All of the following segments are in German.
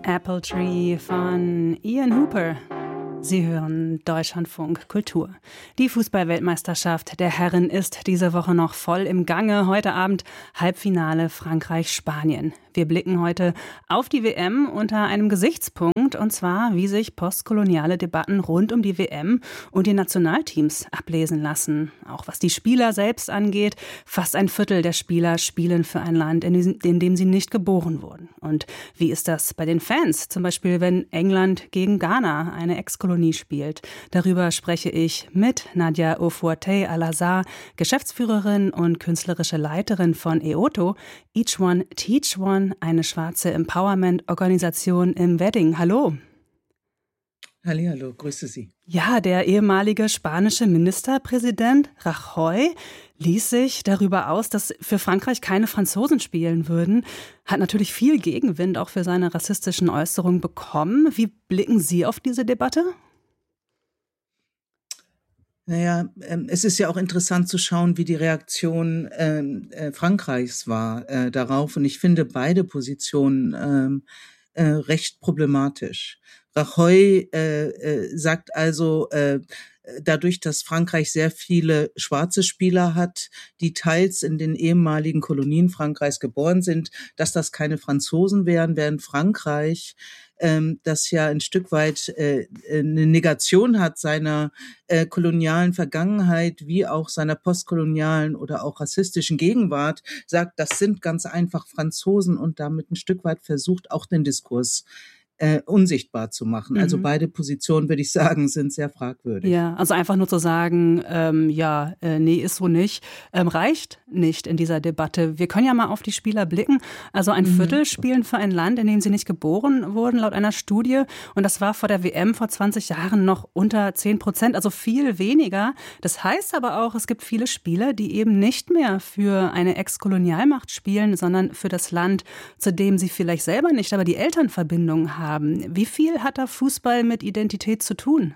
Apple Tree von Ian Hooper. Sie hören Deutschlandfunk Kultur. Die Fußball-Weltmeisterschaft der Herren ist diese Woche noch voll im Gange. Heute Abend Halbfinale Frankreich-Spanien. Wir blicken heute auf die WM unter einem Gesichtspunkt, und zwar, wie sich postkoloniale Debatten rund um die WM und die Nationalteams ablesen lassen. Auch was die Spieler selbst angeht, fast ein Viertel der Spieler spielen für ein Land, in dem sie nicht geboren wurden. Und wie ist das bei den Fans? Zum Beispiel, wenn England gegen Ghana, eine Ex-Kolonie, spielt. Darüber spreche ich mit Nadia Ofuortei-Alazar, Geschäftsführerin und künstlerische Leiterin von EOTO, Each One Teach One, eine schwarze Empowerment-Organisation im Wedding. Hallo. Hallihallo, grüße Sie. Ja, der ehemalige spanische Ministerpräsident Rajoy ließ sich darüber aus, dass für Frankreich keine Franzosen spielen würden. Hat natürlich viel Gegenwind auch für seine rassistischen Äußerungen bekommen. Wie blicken Sie auf diese Debatte? Naja, es ist ja auch interessant zu schauen, wie die Reaktion Frankreichs war darauf. Und ich finde beide Positionen recht problematisch. Rajoy sagt also, dadurch, dass Frankreich sehr viele schwarze Spieler hat, die teils in den ehemaligen Kolonien Frankreichs geboren sind, dass das keine Franzosen wären, während Frankreich das ja ein Stück weit eine Negation hat seiner kolonialen Vergangenheit wie auch seiner postkolonialen oder auch rassistischen Gegenwart, sagt, das sind ganz einfach Franzosen und damit ein Stück weit versucht, auch den Diskurs unsichtbar zu machen. Also beide Positionen, würde ich sagen, sind sehr fragwürdig. Ja, also einfach nur zu sagen, nee, ist so nicht, reicht nicht in dieser Debatte. Wir können ja mal auf die Spieler blicken. Also ein Viertel spielen für ein Land, in dem sie nicht geboren wurden, laut einer Studie. Und das war vor der WM vor 20 Jahren noch unter 10%, also viel weniger. Das heißt aber auch, es gibt viele Spieler, die eben nicht mehr für eine Ex-Kolonialmacht spielen, sondern für das Land, zu dem sie vielleicht selber nicht, aber die Elternverbindung haben. Wie viel hat da Fußball mit Identität zu tun?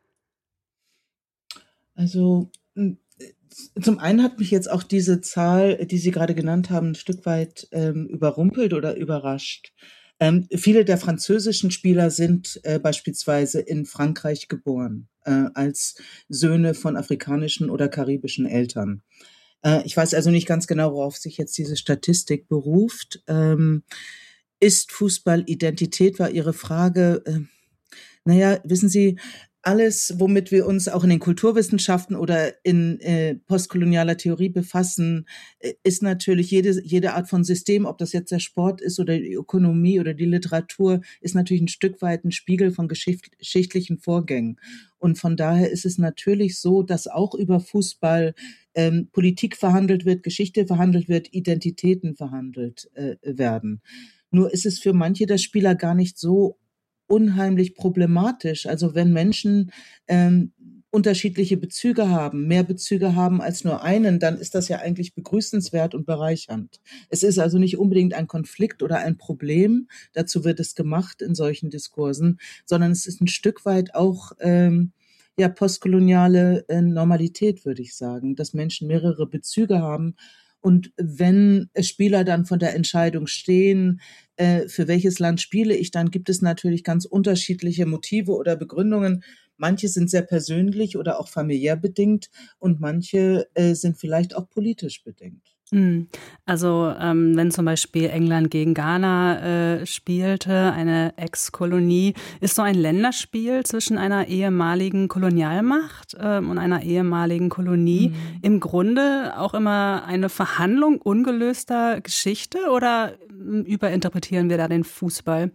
Also zum einen hat mich jetzt auch diese Zahl, die Sie gerade genannt haben, ein Stück weit überrumpelt oder überrascht. Viele der französischen Spieler sind beispielsweise in Frankreich geboren, als Söhne von afrikanischen oder karibischen Eltern. Ich weiß also nicht ganz genau, worauf sich jetzt diese Statistik beruft. Ist Fußball Identität, war Ihre Frage. Naja, wissen Sie, alles, womit wir uns auch in den Kulturwissenschaften oder in postkolonialer Theorie befassen, ist natürlich jede Art von System, ob das jetzt der Sport ist oder die Ökonomie oder die Literatur, ist natürlich ein Stück weit ein Spiegel von geschichtlichen Vorgängen. Und von daher ist es natürlich so, dass auch über Fußball Politik verhandelt wird, Geschichte verhandelt wird, Identitäten verhandelt werden. Nur ist es für manche der Spieler gar nicht so unheimlich problematisch. Also wenn Menschen unterschiedliche Bezüge haben, mehr Bezüge haben als nur einen, dann ist das ja eigentlich begrüßenswert und bereichernd. Es ist also nicht unbedingt ein Konflikt oder ein Problem, dazu wird es gemacht in solchen Diskursen, sondern es ist ein Stück weit auch postkoloniale Normalität, würde ich sagen, dass Menschen mehrere Bezüge haben. Und wenn Spieler dann von der Entscheidung stehen, für welches Land spiele ich, dann gibt es natürlich ganz unterschiedliche Motive oder Begründungen. Manche sind sehr persönlich oder auch familiär bedingt und manche sind vielleicht auch politisch bedingt. Also wenn zum Beispiel England gegen Ghana spielte, eine Ex-Kolonie, ist so ein Länderspiel zwischen einer ehemaligen Kolonialmacht und einer ehemaligen Kolonie im Grunde auch immer eine Verhandlung ungelöster Geschichte, oder überinterpretieren wir da den Fußball?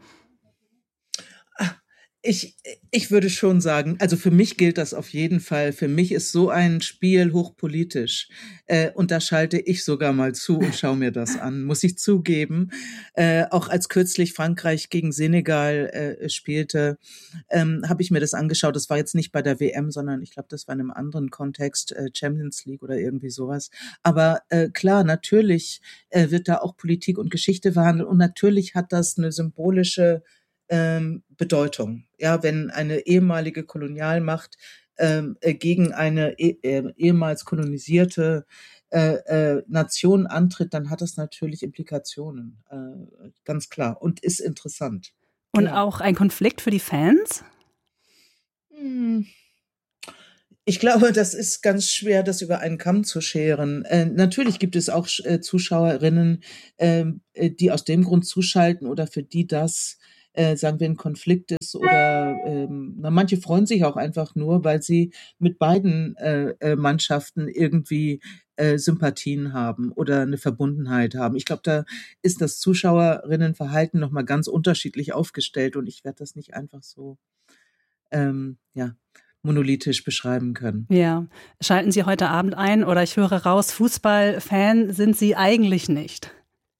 Ich würde schon sagen, also für mich gilt das auf jeden Fall. Für mich ist so ein Spiel hochpolitisch. Und da schalte ich sogar mal zu und schaue mir das an, muss ich zugeben. Auch als kürzlich Frankreich gegen Senegal spielte, habe ich mir das angeschaut. Das war jetzt nicht bei der WM, sondern ich glaube, das war in einem anderen Kontext, Champions League oder irgendwie sowas. Aber klar, natürlich wird da auch Politik und Geschichte verhandelt. Und natürlich hat das eine symbolische Bedeutung. Ja, wenn eine ehemalige Kolonialmacht gegen eine ehemals kolonisierte Nation antritt, dann hat das natürlich Implikationen, ganz klar, und ist interessant. Und Ja. auch ein Konflikt für die Fans? Ich glaube, das ist ganz schwer, das über einen Kamm zu scheren. Natürlich gibt es auch Zuschauerinnen, die aus dem Grund zuschalten oder für die das, sagen wir, ein Konflikt ist oder manche freuen sich auch einfach nur, weil sie mit beiden Mannschaften irgendwie Sympathien haben oder eine Verbundenheit haben. Ich glaube, da ist das Zuschauerinnenverhalten nochmal ganz unterschiedlich aufgestellt und ich werde das nicht einfach so monolithisch beschreiben können. Ja. Schalten Sie heute Abend ein oder ich höre raus, Fußballfan sind Sie eigentlich nicht.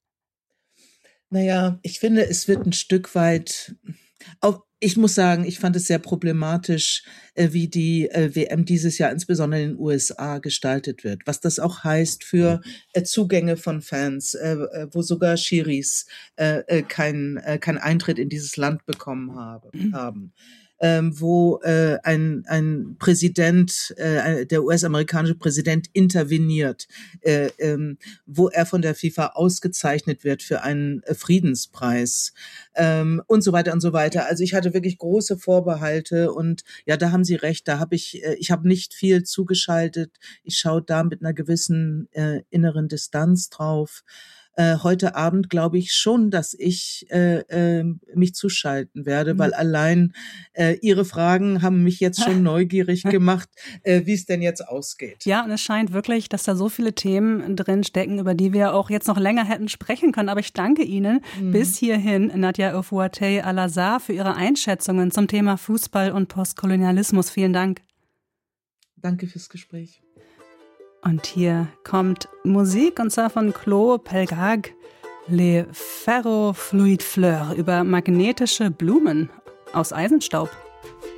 Naja, ich finde, es wird ein Stück weit, auch ich muss sagen, ich fand es sehr problematisch, wie die WM dieses Jahr insbesondere in den USA gestaltet wird. Was das auch heißt für Zugänge von Fans, wo sogar Schiris keinen Eintritt in dieses Land bekommen haben. Wo ein Präsident, der US-amerikanische Präsident interveniert, wo er von der FIFA ausgezeichnet wird für einen Friedenspreis und so weiter und so weiter. Also ich hatte wirklich große Vorbehalte und ja, da haben Sie recht, ich habe nicht viel zugeschaltet. Ich schaue da mit einer gewissen inneren Distanz drauf. Heute Abend glaube ich schon, dass ich mich zuschalten werde, weil allein Ihre Fragen haben mich jetzt schon neugierig gemacht, wie es denn jetzt ausgeht. Ja, und es scheint wirklich, dass da so viele Themen drin stecken, über die wir auch jetzt noch länger hätten sprechen können. Aber ich danke Ihnen bis hierhin, Nadia Uffuatei-Alazar, für Ihre Einschätzungen zum Thema Fußball und Postkolonialismus. Vielen Dank. Danke fürs Gespräch. Und hier kommt Musik, und zwar von Claude Pelgag, Les Ferrofluid Fleurs, über magnetische Blumen aus Eisenstaub.